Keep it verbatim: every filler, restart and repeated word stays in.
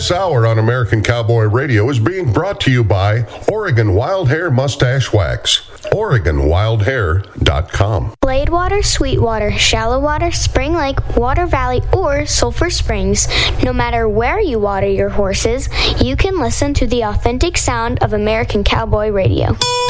This hour on American Cowboy Radio is being brought to you by Oregon Wild Hair Mustache Wax. Oregon Wild Hair dot com. Bladewater, Sweetwater, Shallow Water, Spring Lake, Water Valley, or Sulphur Springs. No matter where you water your horses, you can listen to the authentic sound of American Cowboy Radio.